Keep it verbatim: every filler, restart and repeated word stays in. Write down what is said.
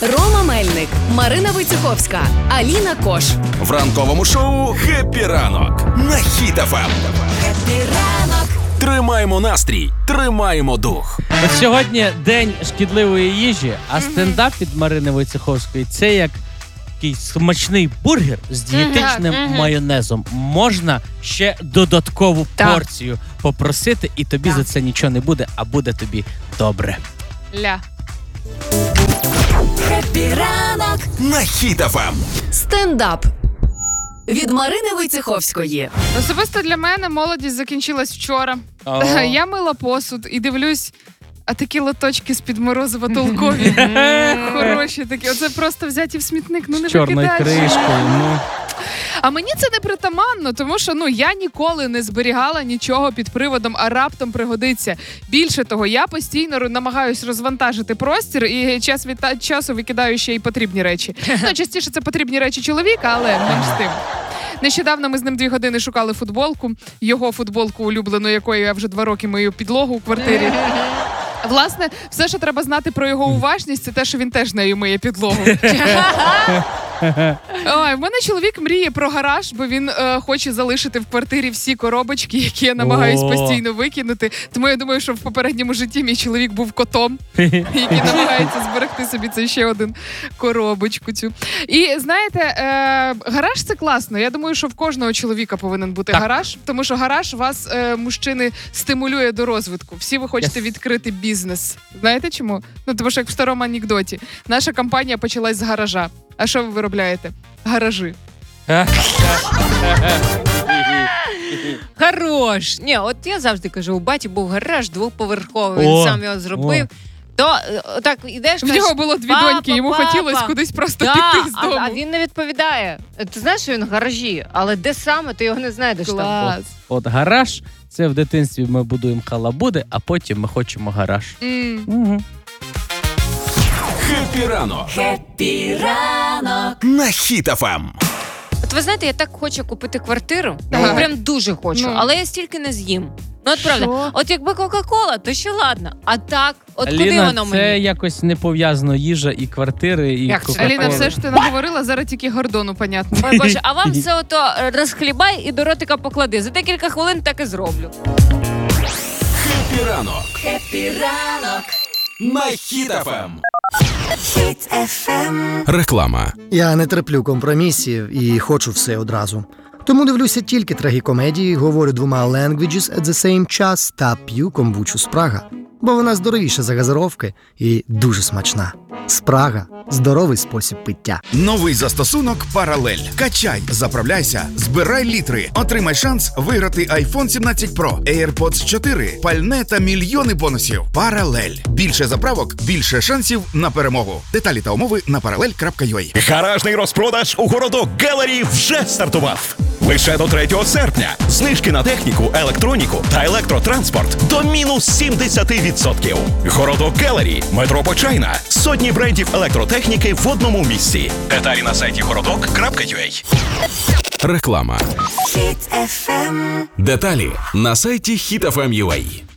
Рома Мельник, Марина Войцеховська, Аліна Кош. В ранковому шоу «Хеппі ранок» на Хіт еф ем. Хеппі ранок. Тримаємо настрій, тримаємо дух. От сьогодні день шкідливої їжі, а стендап від Марини Войцеховської – це як такий смачний бургер з дієтичним Мгм. майонезом. Можна ще додаткову Так. порцію попросити, і тобі Так. за це нічого не буде, а буде тобі добре. Ля. Хеппі ранок. На Хіт еф ем. Стендап від Марини Войцеховської. Особисто для мене молодість закінчилась вчора. О. Я мила посуд і дивлюсь, а такі лоточки з-під морозива толкові. Хороші такі. Оце просто взяті в смітник, ну не З чорною викидаєш. кришкою. Ну. А мені це не притаманно, тому що ну я ніколи не зберігала нічого під приводом, а раптом пригодиться. Більше того, я постійно ро- намагаюсь розвантажити простір і час від та- часу викидаю ще й потрібні речі. Ну, частіше це потрібні речі чоловіка, але менш з тим. Нещодавно ми з ним дві години шукали футболку, його футболку улюблену, якої я вже два роки мию підлогу у квартирі. Власне, все, що треба знати про його уважність, це те, що він теж нею миє підлогу. Ой, в мене чоловік мріє про гараж, бо він е, хоче залишити в квартирі всі коробочки, які я намагаюсь О. постійно викинути. Тому я думаю, що в попередньому житті мій чоловік був котом, який намагається зберегти собі це ще один коробочку цю. І знаєте, е, гараж це класно. Я думаю, що в кожного чоловіка повинен бути Так. гараж, тому що гараж вас, е, мужчини, стимулює до розвитку. Всі ви хочете Yes. відкрити бізнес. Знаєте чому? Ну тому що як в старому анекдоті. Наша компанія почалась з гаража. А що ви виробляєте? Гаражі. Хорош. Ні, от я завжди кажу, у баті був гараж двоповерховий, О, він сам його зробив. То е, так ідеш, В кажеш, нього було дві «Папа, доньки, йому папа». хотілося кудись просто Да, піти з а, дому. а він не відповідає. Ти знаєш, що він в гаражі, але де саме, ти його не знайдеш там. Клас. От гараж – це в дитинстві ми будуємо халабуди, а потім ми хочемо гараж. М. Угу. Хеппі ранок Хеппі ранок. на Хіт еф ем. От ви знаєте, я так хочу купити квартиру, Ага. ну, прям дуже хочу, Ну. але я стільки не з'їм. Ну от правда, Що? от якби Кока-Кола, то ще ладно. А так, от куди Аліна, воно це мені? якось не пов'язано їжа і квартири, і Як це? Кока-Коли. Аліна, все що ти наговорила, зараз тільки Гордону, понятно. Ой, Боже, а вам все ото е, розхлібай і до ротика поклади. За декілька хвилин так і зроблю. Хеппі ранок Хеппі ранок. на Хіт еф ем. Хіт еф ем. Реклама. Я не терплю компромісів і хочу все одразу. Тому дивлюся тільки трагікомедії, говорю двома languages at the same час та п'ю комбучу Спрага. Бо вона здоровіша за газировки і дуже смачна. Спрага – здоровий спосіб пиття. Новий застосунок «Паралель». Качай, заправляйся, збирай літри. Отримай шанс виграти айфон сімнадцять Pro, AirPods чотири, пальне та мільйони бонусів. «Паралель». Більше заправок, більше шансів на перемогу. Деталі та умови на паралель крапка ю а. Гаражний розпродаж у Городок Гелері вже стартував. Лише до третього серпня. Знижки на техніку, електроніку та електротранспорт до мінус сімдесят відсотків. Городок Гелері, метро Почайна, сотні брендів електротехніки в одному місці. Деталі на сайті городок крапка ю а. Реклама. Хіт еф ем. Деталі на сайті хіт еф ем крапка ю а.